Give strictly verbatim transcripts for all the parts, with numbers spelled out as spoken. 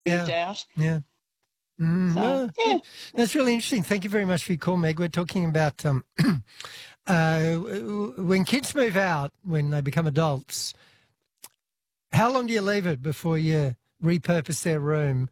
moved Yeah. out. Yeah. Mm, So, no, yeah. that's really interesting. Thank you very much for your call, Meg. We're talking about um, uh, when kids move out, when they become adults, how long do you leave it before you repurpose their room,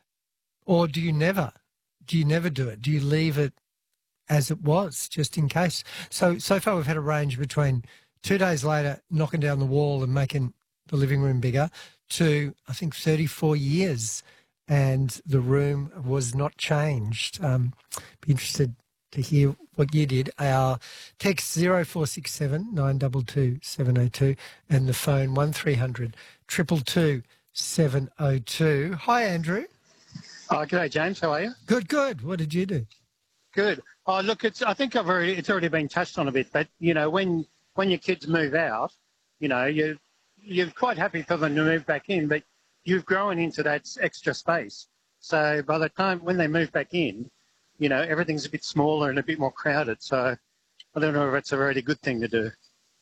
or do you never? Do you never do it? Do you leave it as it was, just in case? So, so far we've had a range between two days later knocking down the wall and making the living room bigger to, I think, thirty-four years and the room was not changed. Um, be interested to hear what you did. Our text zero four six seven nine two two seven zero two and the phone one three hundred two two two seven zero two. Hi, Andrew. Oh, g'day, James. How are you? Good, good. What did you do? Good. Oh, look, it's. I think I've already. It's already been touched on a bit, but you know, when when your kids move out, you know, you you're quite happy for them to move back in, but you've grown into that extra space. So by the time when they move back in, you know, everything's a bit smaller and a bit more crowded. So I don't know if it's a really good thing to do.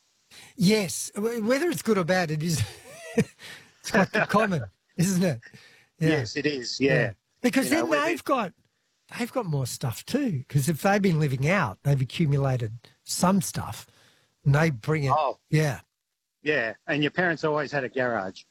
Yes, whether it's good or bad, it is. It's quite common, isn't it? Yeah. Yes, it is. Yeah, yeah. Because you then know, they've got they've got more stuff too. Because if they've been living out, they've accumulated some stuff, and they bring it. Oh, yeah, yeah. And your parents always had a garage.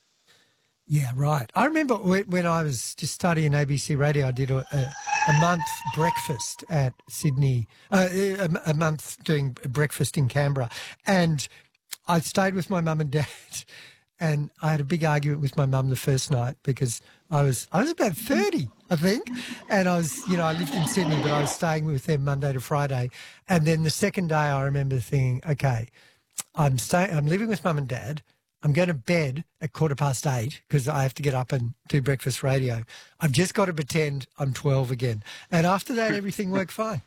Yeah, right. I remember when I was just studying A B C Radio, I did a, a, a month breakfast at Sydney, uh, a, a month doing breakfast in Canberra. And I stayed with my mum and dad, and I had a big argument with my mum the first night because I was I was about thirty, I think, and I was, you know, I lived in Sydney, but I was staying with them Monday to Friday. And then the second day I remember thinking, okay, I'm staying, I'm living with mum and dad. I'm going to bed at quarter past eight because I have to get up and do breakfast radio. I've just got to pretend I'm twelve again. And after that, everything worked fine.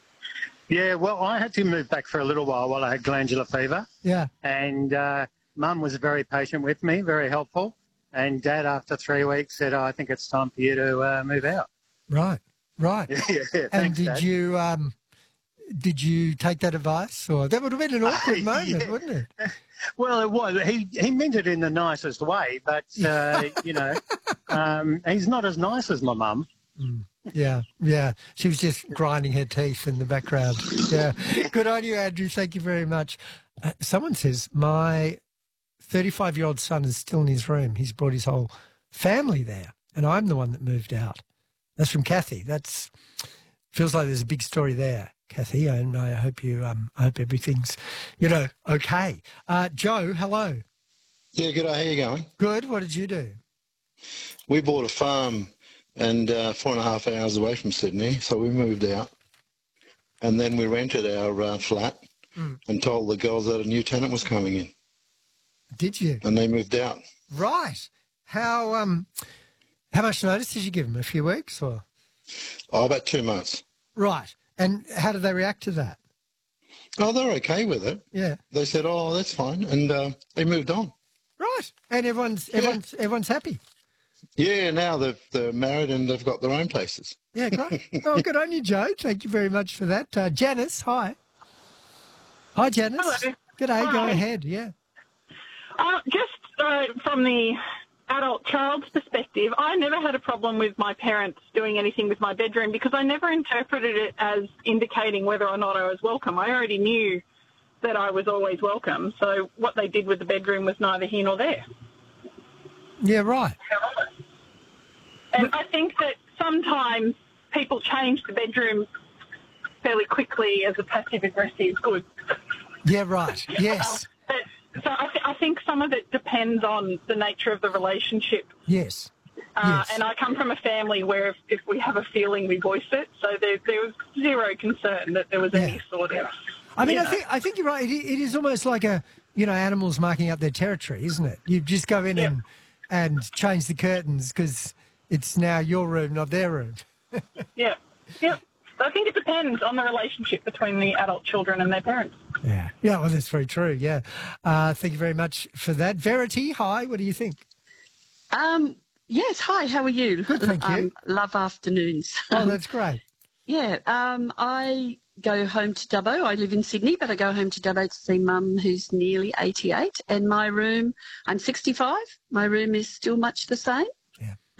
Yeah, well, I had to move back for a little while while I had glandular fever. Yeah. And uh, Mum was very patient with me, very helpful. And Dad, after three weeks, said, oh, I think it's time for you to uh, move out. Right, right. Yeah, yeah, and thanks, did Dad. you um, did you take that advice? Or that would have been an awkward Uh, moment, yeah. wouldn't it? Well, it was. He he meant it in the nicest way, but, uh, you know, um, he's not as nice as my mum. Mm. Yeah, yeah. She was just grinding her teeth in the background. Yeah. Good on you, Andrew. Thank you very much. Uh, someone says, my thirty-five-year-old son is still in his room. He's brought his whole family there, and I'm the one that moved out. That's from Kathy. That's feels like there's a big story there, Kathy, and I hope you, um, I hope everything's, you know, okay. Uh, Joe, hello. Yeah, good. How you going? Good. What did you do? We bought a farm and uh, four and a half hours away from Sydney, so we moved out. And then we rented our uh, flat Mm. and told the girls that a new tenant was coming in. Did you? And they moved out. Right. How um, how much notice did you give them? A few weeks or? Oh, about two months. Right. And how did they react to that? Oh, they're okay with it. Yeah. They said, oh, that's fine. And uh, they moved on. Right. And everyone's everyone's everyone's happy. Yeah, now they've, they're married and they've got their own places. Yeah, great. Oh, good on you, Joe. Thank you very much for that. Uh, Janice, hi. Hi, Janice. Hello. G'day. Go Hi. ahead. Yeah. Uh, just uh, from the adult child's perspective, I never had a problem with my parents doing anything with my bedroom because I never interpreted it as indicating whether or not I was welcome. I already knew that I was always welcome. So what they did with the bedroom was neither here nor there. Yeah, right. And I think that sometimes people change the bedroom fairly quickly as a passive-aggressive good. Yeah, right. Yes. But, so I, th- I think some of it depends on the nature of the relationship. Yes. Uh, Yes. And I come from a family where if, if we have a feeling, we voice it. So there, there was zero concern that there was Yeah. any sort of... I mean, you I know. think I think you're right. It, it is almost like a, you know, animals marking up their territory, isn't it? You just go in Yeah. and and change the curtains because it's now your room, not their room. Yeah, yeah. I think it depends on the relationship between the adult children and their parents. Yeah. Yeah, well, that's very true. Yeah. Uh, thank you very much for that. Verity, hi. What do you think? Um, yes, hi, how are you? Good, thank you. Um, love afternoons. Oh, that's great. yeah, um, I go home to Dubbo. I live in Sydney, but I go home to Dubbo to see Mum, who's nearly eighty-eight. And my room, I'm sixty-five. My room is still much the same. Yeah.